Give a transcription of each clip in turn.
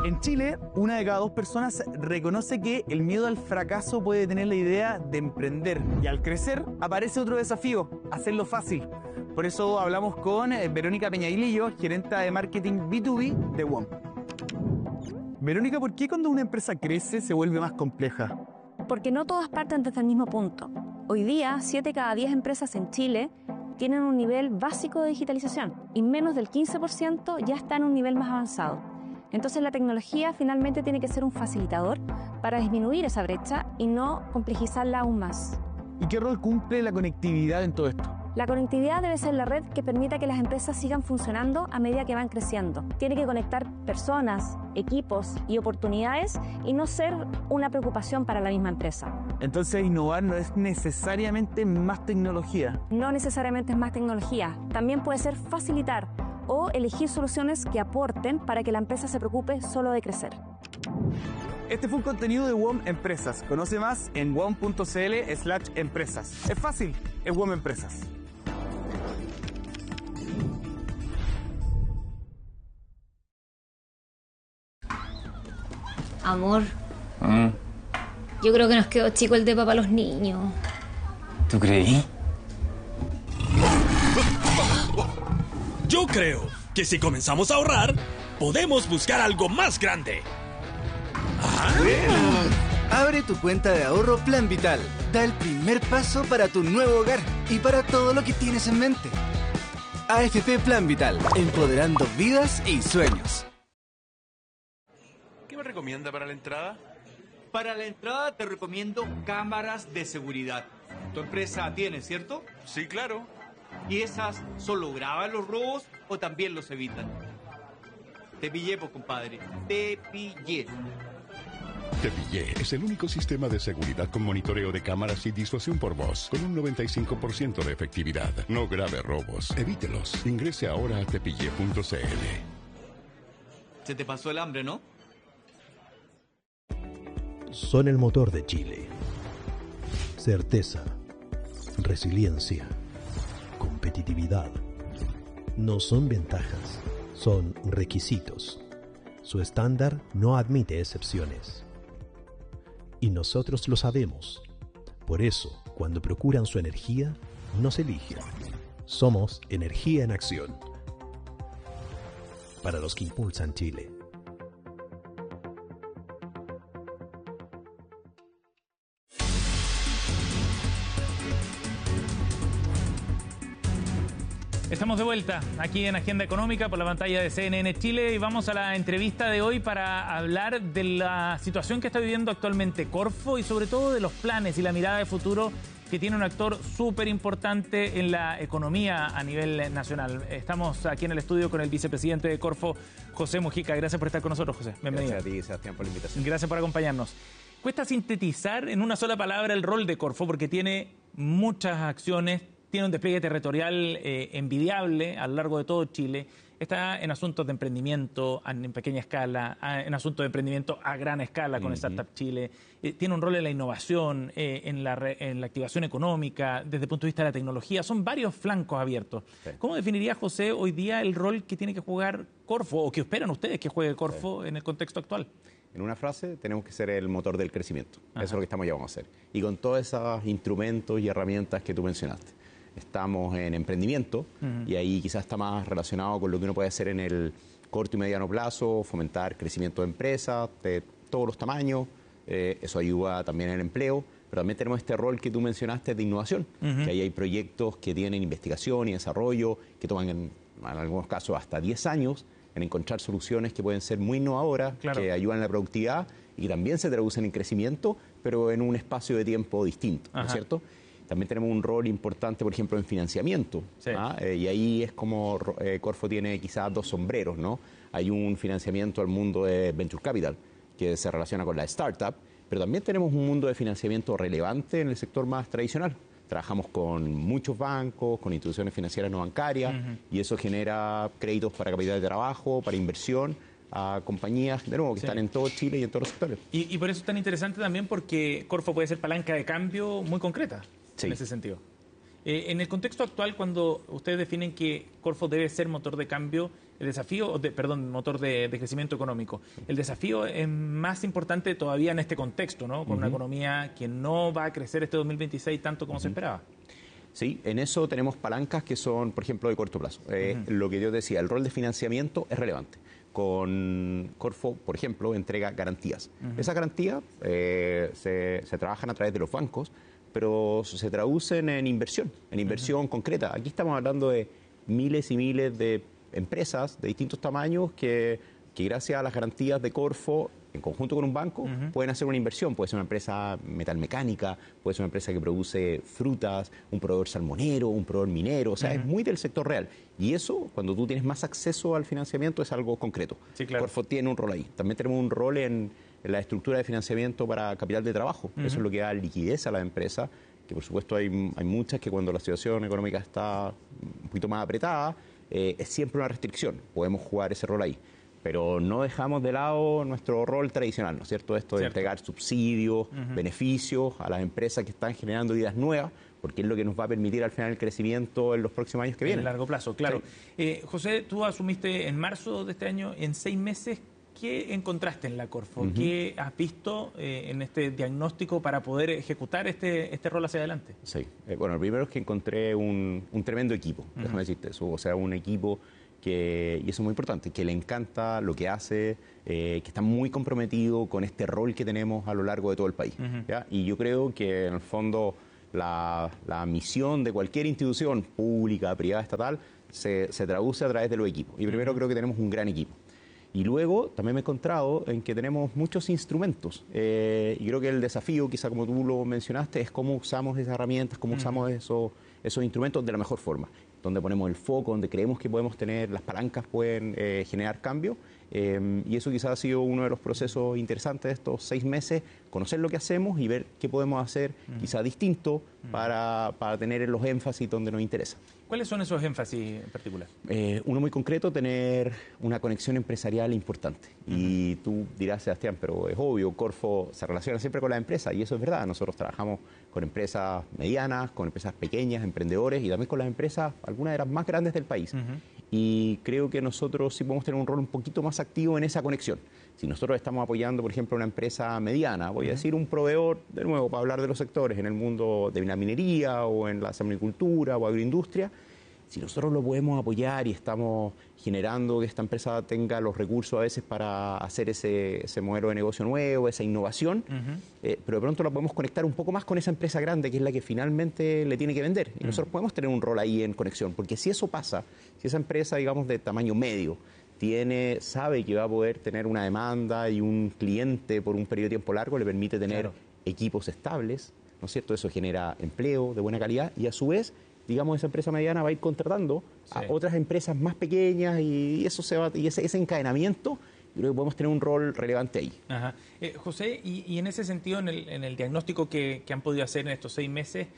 En Chile, una de cada dos personas reconoce que el miedo al fracaso puede tener la idea de emprender. Y al crecer, aparece otro desafío, hacerlo fácil. Por eso hablamos con Verónica Peñailillo, gerenta de marketing B2B de WOM. Verónica, ¿por qué cuando una empresa crece se vuelve más compleja? Porque no todas parten desde el mismo punto. Hoy día, 7 cada 10 empresas en Chile tienen un nivel básico de digitalización y menos del 15% ya está en un nivel más avanzado. Entonces la tecnología finalmente tiene que ser un facilitador para disminuir esa brecha y no complejizarla aún más. ¿Y qué rol cumple la conectividad en todo esto? La conectividad debe ser la red que permita que las empresas sigan funcionando a medida que van creciendo. Tiene que conectar personas, equipos y oportunidades y no ser una preocupación para la misma empresa. Entonces innovar no es necesariamente más tecnología. No necesariamente es más tecnología, también puede ser facilitar o elegir soluciones que aporten para que la empresa se preocupe solo de crecer. Este fue un contenido de WOM Empresas. Conoce más en wom.cl/empresas. Es fácil, es WOM Empresas. Amor, yo creo que nos quedó chico el depa para los niños. ¿Tú creí? Yo creo que si comenzamos a ahorrar, podemos buscar algo más grande. Abre tu cuenta de ahorro Plan Vital. Da el primer paso para tu nuevo hogar y para todo lo que tienes en mente. AFP Plan Vital, empoderando vidas y sueños. ¿Qué me recomienda para la entrada? Para la entrada te recomiendo cámaras de seguridad. Tu empresa tiene, ¿cierto? Sí, claro. ¿Y esas solo graban los robos o también los evitan? Te pillé, pues, compadre. Te pillé. Te Pillé es el único sistema de seguridad con monitoreo de cámaras y disuasión por voz, con un 95% de efectividad. No grave robos, evítelos. Ingrese ahora a tepille.cl. Se te pasó el hambre, ¿no? Son el motor de Chile. Certeza, resiliencia, competitividad. No son ventajas, son requisitos. Su estándar no admite excepciones. Y nosotros lo sabemos. Por eso, cuando procuran su energía, nos eligen. Somos energía en acción. Para los que impulsan Chile. Estamos de vuelta aquí en Agenda Económica por la pantalla de CNN Chile y vamos a la entrevista de hoy para hablar de la situación que está viviendo actualmente Corfo y sobre todo de los planes y la mirada de futuro que tiene un actor súper importante en la economía a nivel nacional. Estamos aquí en el estudio con el vicepresidente de Corfo, José Mujica. Gracias por estar con nosotros, José. Bienvenido. Gracias a ti, Sebastián, por la invitación. Gracias por acompañarnos. Cuesta sintetizar en una sola palabra el rol de Corfo porque tiene muchas acciones, tiene un despliegue territorial envidiable a lo largo de todo Chile. Está en asuntos de emprendimiento en pequeña escala, en asuntos de emprendimiento a gran escala con Startup Chile. Tiene un rol en la innovación, en la activación económica, desde el punto de vista de la tecnología. Son varios flancos abiertos. Sí. ¿Cómo definiría, José, hoy día el rol que tiene que jugar Corfo o que esperan ustedes que juegue Corfo en el contexto actual? En una frase, tenemos que ser el motor del crecimiento. Ajá. Eso es lo que estamos llamando a hacer. Y con todos esos instrumentos y herramientas que tú mencionaste. Estamos en emprendimiento y ahí quizás está más relacionado con lo que uno puede hacer en el corto y mediano plazo, fomentar crecimiento de empresas de todos los tamaños, eso ayuda también en el empleo, pero también tenemos este rol que tú mencionaste de innovación, que ahí hay proyectos que tienen investigación y desarrollo, que toman en algunos casos hasta 10 años en encontrar soluciones que pueden ser muy innovadoras, claro, que ayudan en la productividad y que también se traducen en crecimiento, pero en un espacio de tiempo distinto, ¿no es cierto? También tenemos un rol importante, por ejemplo, en financiamiento. Sí. Y ahí es como Corfo tiene quizás dos sombreros, ¿no? Hay un financiamiento al mundo de Venture Capital, que se relaciona con la startup, pero también tenemos un mundo de financiamiento relevante en el sector más tradicional. Trabajamos con muchos bancos, con instituciones financieras no bancarias, y eso genera créditos para capital de trabajo, para inversión, a compañías, de nuevo, que están en todo Chile y en todos los sectores. Y por eso es tan interesante también porque Corfo puede ser palanca de cambio muy concreta. Sí. En ese sentido. En el contexto actual, cuando ustedes definen que Corfo debe ser motor de cambio, motor de crecimiento económico. El desafío es más importante todavía en este contexto, ¿no? Con una economía que no va a crecer este 2026 tanto como se esperaba. Sí, en eso tenemos palancas que son, por ejemplo, de corto plazo. Lo que yo decía, el rol de financiamiento es relevante. Con Corfo, por ejemplo, entrega garantías. Esas garantías se trabajan a través de los bancos, pero se traducen en inversión concreta. Aquí estamos hablando de miles y miles de empresas de distintos tamaños que gracias a las garantías de Corfo, en conjunto con un banco, pueden hacer una inversión. Puede ser una empresa metalmecánica, puede ser una empresa que produce frutas, un proveedor salmonero, un proveedor minero. O sea, es muy del sector real. Y eso, cuando tú tienes más acceso al financiamiento, es algo concreto. Sí, claro. Corfo tiene un rol ahí. También tenemos un rol en la estructura de financiamiento para capital de trabajo. Eso es lo que da liquidez a la empresa, que por supuesto hay muchas que cuando la situación económica está un poquito más apretada, es siempre una restricción. Podemos jugar ese rol ahí. Pero no dejamos de lado nuestro rol tradicional, ¿no es cierto? Esto de entregar subsidios, beneficios a las empresas que están generando ideas nuevas, porque es lo que nos va a permitir al final el crecimiento en los próximos años que vienen. En largo plazo, claro. Sí. José, tú asumiste en marzo de este año, en 6 meses, ¿qué encontraste en la Corfo? ¿Qué has visto en este diagnóstico para poder ejecutar este rol hacia adelante? Sí, bueno, lo primero es que encontré un tremendo equipo, déjame decirte eso, o sea, un equipo y eso es muy importante, que le encanta lo que hace, que está muy comprometido con este rol que tenemos a lo largo de todo el país. ¿Ya? Y yo creo que en el fondo la misión de cualquier institución pública, privada, estatal, se traduce a través de los equipos. Y primero creo que tenemos un gran equipo. Y luego también me he encontrado en que tenemos muchos instrumentos. Y creo que el desafío, quizá como tú lo mencionaste, es cómo usamos esas herramientas, cómo usamos esos instrumentos de la mejor forma. Donde ponemos el foco, donde creemos que podemos tener, las palancas pueden generar cambio. Y eso quizás ha sido uno de los procesos interesantes de estos 6 meses, conocer lo que hacemos y ver qué podemos hacer quizás distinto para tener los énfasis donde nos interesa. ¿Cuáles son esos énfasis en particular? Uno muy concreto, tener una conexión empresarial importante. Y tú dirás, Sebastián, pero es obvio, Corfo se relaciona siempre con las empresas y eso es verdad. Nosotros trabajamos con empresas medianas, con empresas pequeñas, emprendedores y también con las empresas, algunas de las más grandes del país. Y creo que nosotros sí podemos tener un rol un poquito más activo en esa conexión. Si nosotros estamos apoyando, por ejemplo, una empresa mediana, voy a decir un proveedor, de nuevo, para hablar de los sectores, en el mundo de la minería o en la salmonicultura o agroindustria, si nosotros lo podemos apoyar y estamos generando que esta empresa tenga los recursos a veces para hacer ese modelo de negocio nuevo, esa innovación, pero de pronto la podemos conectar un poco más con esa empresa grande que es la que finalmente le tiene que vender. Y nosotros podemos tener un rol ahí en conexión, porque si eso pasa, si esa empresa, digamos, de tamaño medio, sabe que va a poder tener una demanda y un cliente por un periodo de tiempo largo, le permite tener equipos estables, ¿no es cierto? Eso genera empleo de buena calidad y a su vez, digamos, esa empresa mediana va a ir contratando a otras empresas más pequeñas y eso se va, y ese encadenamiento, yo creo que podemos tener un rol relevante ahí. Ajá. José, y en ese sentido, en el diagnóstico que han podido hacer en estos 6 meses,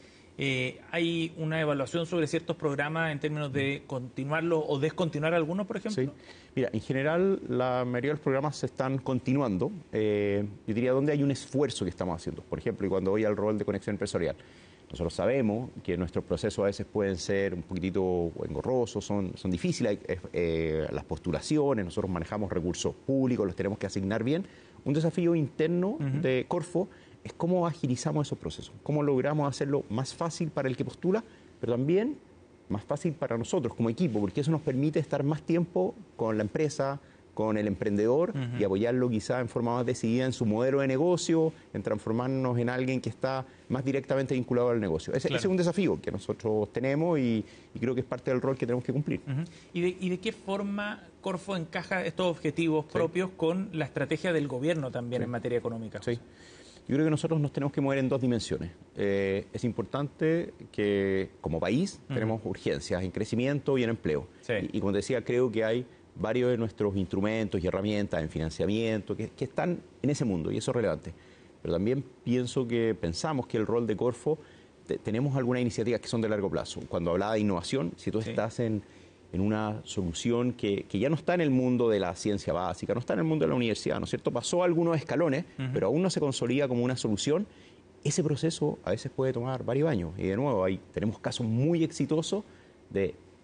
¿hay una evaluación sobre ciertos programas en términos de continuarlo o descontinuar algunos, por ejemplo? Sí. Mira, en general la mayoría de los programas se están continuando. Yo diría dónde hay un esfuerzo que estamos haciendo. Por ejemplo, y cuando voy al rol de conexión empresarial, nosotros sabemos que nuestros procesos a veces pueden ser un poquitito engorrosos, son difíciles, las postulaciones, nosotros manejamos recursos públicos, los tenemos que asignar bien. Un desafío interno de Corfo es cómo agilizamos esos procesos, cómo logramos hacerlo más fácil para el que postula, pero también más fácil para nosotros como equipo, porque eso nos permite estar más tiempo con la empresa, con el emprendedor y apoyarlo quizá en forma más decidida en su modelo de negocio, en transformarnos en alguien que está más directamente vinculado al negocio. Ese es un desafío que nosotros tenemos y creo que es parte del rol que tenemos que cumplir. ¿Y de qué forma Corfo encaja estos objetivos propios con la estrategia del gobierno también en materia económica? Sí. Yo creo que nosotros nos tenemos que mover en 2 dimensiones. Es importante que como país tenemos urgencias en crecimiento y en empleo. Y como te decía, creo que hay varios de nuestros instrumentos y herramientas en financiamiento que están en ese mundo y eso es relevante. Pero también pensamos que el rol de Corfo, tenemos algunas iniciativas que son de largo plazo. Cuando hablaba de innovación, si tú estás en una solución que ya no está en el mundo de la ciencia básica, no está en el mundo de la universidad, ¿no es cierto? Pasó algunos escalones, pero aún no se consolida como una solución. Ese proceso a veces puede tomar varios años. Y de nuevo, tenemos casos muy exitosos de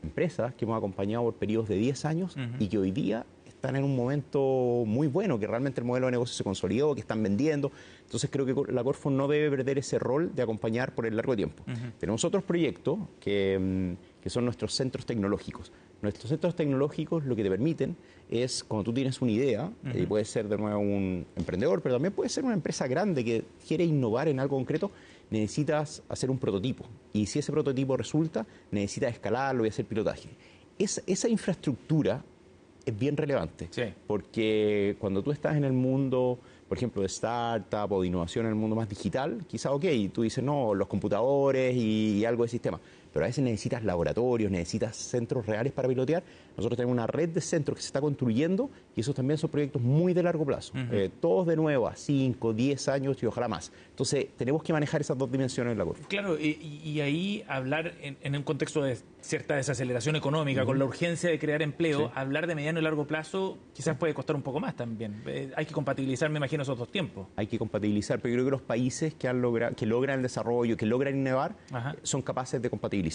empresas que hemos acompañado por periodos de 10 años y que hoy día están en un momento muy bueno, que realmente el modelo de negocio se consolidó, que están vendiendo. Entonces creo que la Corfo no debe perder ese rol de acompañar por el largo tiempo. Tenemos otros proyectos que son nuestros centros tecnológicos. Nuestros centros tecnológicos lo que te permiten es, cuando tú tienes una idea, y puede ser de nuevo un emprendedor, pero también puede ser una empresa grande que quiere innovar en algo concreto, necesitas hacer un prototipo. Y si ese prototipo resulta, necesitas escalarlo y hacer pilotaje. Esa infraestructura es bien relevante, porque cuando tú estás en el mundo, por ejemplo, de startup o de innovación en el mundo más digital, quizá tú dices, no, los computadores y algo de sistema, pero a veces necesitas laboratorios, necesitas centros reales para pilotear. Nosotros tenemos una red de centros que se está construyendo y esos también son proyectos muy de largo plazo, todos de nuevo a 5, 10 años y ojalá más. Entonces tenemos que manejar esas dos dimensiones en la Corfo. Claro, y ahí hablar en un contexto de cierta desaceleración económica, con la urgencia de crear empleo, hablar de mediano y largo plazo quizás puede costar un poco más también. Hay que compatibilizar, me imagino, esos dos tiempos. Hay que compatibilizar, pero yo creo que los países que logran el desarrollo, que logran innovar, son capaces de compatibilizar.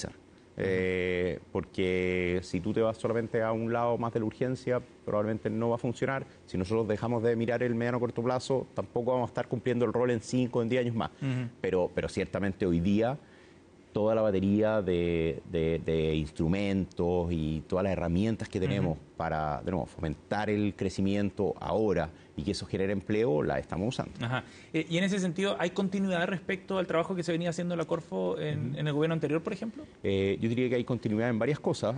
Porque si tú te vas solamente a un lado más de la urgencia, probablemente no va a funcionar. Si nosotros dejamos de mirar el mediano o corto plazo, tampoco vamos a estar cumpliendo el rol en 5 o en 10 años más. Pero ciertamente hoy día toda la batería de instrumentos y todas las herramientas que tenemos para, de nuevo, fomentar el crecimiento ahora y que eso genere empleo, la estamos usando. Y en ese sentido, ¿hay continuidad respecto al trabajo que se venía haciendo la Corfo en el gobierno anterior, por ejemplo? Yo diría que hay continuidad en varias cosas.